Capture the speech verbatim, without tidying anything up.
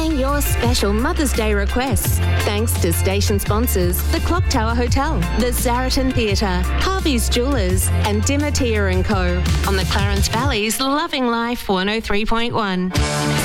Replaying your special Mother's Day requests. Thanks to station sponsors, the Clock Tower Hotel, the Zaraton Theatre, Harvey's Jewellers and Dimmer Tia and Co. On the Clarence Valley's Loving Life one oh three point one.